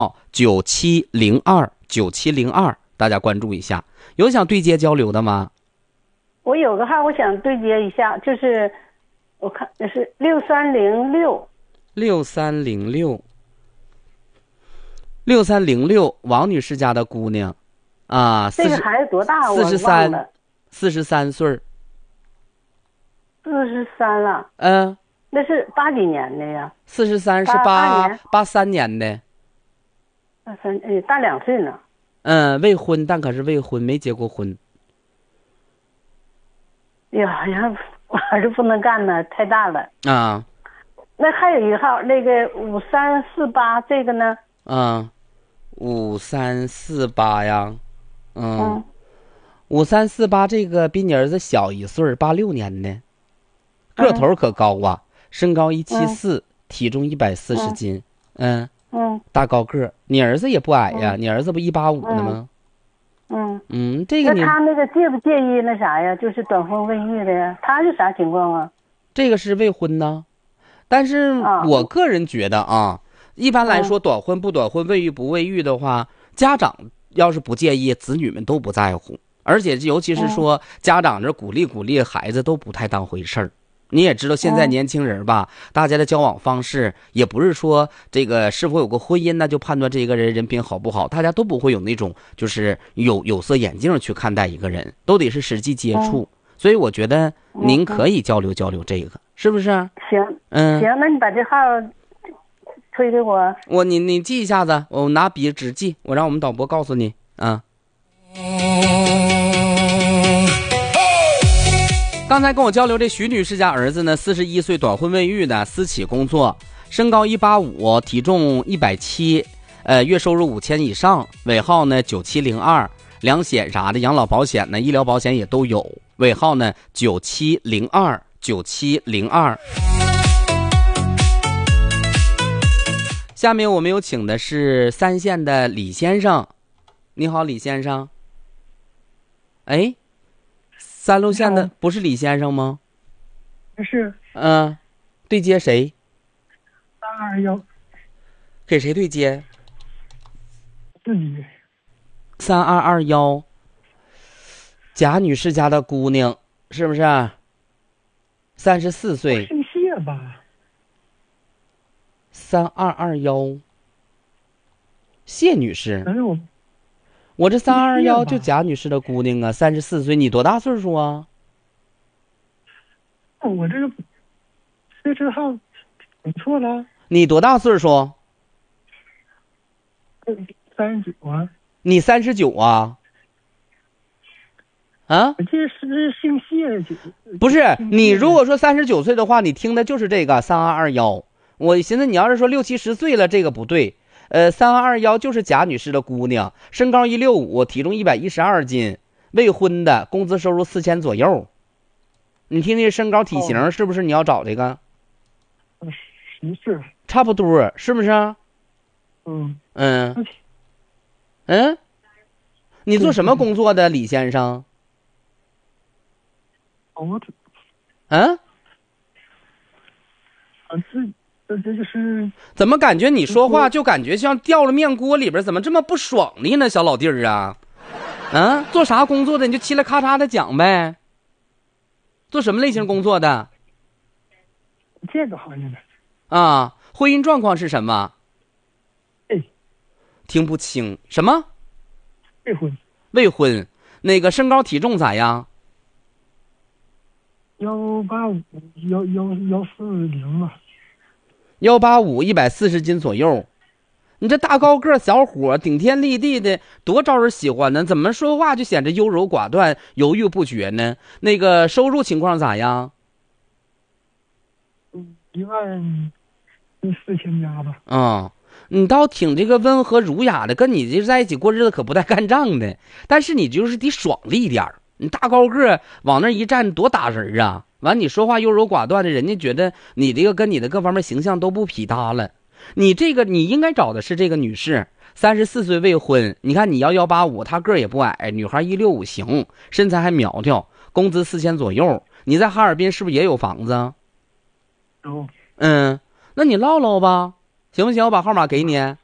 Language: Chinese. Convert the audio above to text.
97029702，大家关注一下。有想对接交流的吗？ 我有个号，我想对接一下，就是我看的是 6306王女士家的姑娘啊， 这个孩子多大？我忘了。 43岁。 43了。那是80几年的呀。 43是83年的。 83，大2岁呢。 未婚，但可是未婚，没结过婚。 呀，我儿子不能干呢，太大了。 啊。 那还有一号，那个5348，这个呢 ？5348呀。5348这个比你儿子小1岁，86年的，个头可高啊，身高174，体重140斤。大高个。你儿子也不矮呀，你儿子不185的吗？这个那他那个介不介意那啥呀？就是短婚未育的呀？他是啥情况啊？ 这个是未婚呢，但是我个人觉得啊，一般来说短婚不短婚，未育不未育的话，家长要是不介意，子女们都不在乎，而且尤其是说家长这鼓励孩子都不太当回事儿。你也知道现在年轻人吧，大家的交往方式也不是说这个是否有个婚姻呢就判断这个人人品好不好，大家都不会有那种就是有色眼镜去看待一个人，都得是实际接触。所以我觉得您可以交流交流这个，是不是？ 行，行，那你把这号推给我。 你记一下子，我拿笔纸记，我让我们导播告诉你啊。刚才跟我交流这徐女士家儿子呢，41岁，短婚未育的，私企工作，身高185，体重170，月收入5000以上，尾号呢9702，两险啥的，养老保险呢，医疗保险也都有，尾号呢9702。下面我们有请的是3线的李先生。你好，李先生。3路线的不是李先生吗？ 是。 对接谁 ？321。 给谁对接？ 自己。 3221，贾女士家的姑娘，是不是？34岁。 姓谢吧。 3221，谢女士。 我这3221就贾女士的姑娘啊，34岁，你多大岁数啊？ 我这个号你错了。 你多大岁数 ？39啊。 你39啊？ 我这是姓谢。 不是，你如果说39岁的话，你听的就是这个3221。我寻思你要是说60、70岁了，这个不对。3221就是贾女士的姑娘，身高165，体重112斤，未婚的，工资收入4000左右。你听这身高体型是不是你要找这个？ 是。 差不多，是不是？你做什么工作的，李先生？ 这就是怎么感觉你说话就感觉像掉了面锅里边，怎么这么不爽利呢，小老弟儿啊？做啥工作的你就嘁哩咔嚓的讲呗。做什么类型工作的？ 这个行业的。 婚姻状况是什么？听不清。什么？未婚。那个身高体重咋样 ？185，140吧。 185，140斤左右。你这大高个小伙顶天立地的，多招人喜欢呢，怎么说话就显得优柔寡断，犹豫不决呢？那个收入情况咋样 ？14000加吧。 你倒挺这个温和儒雅的，跟你这在一起过日子可不带干仗的，但是你就是得爽利一点，你大高个往那一站多打人啊。完你说话优柔寡断的，人家觉得你这个跟你的各方面形象都不匹搭了。你应该找的是这个女士，34岁未婚，你看你要185，她个也不矮，女孩165行，身材还苗条，工资4000左右。你在哈尔滨是不是也有房子？ 有。 那你唠唠吧，行不行？我把号码给你。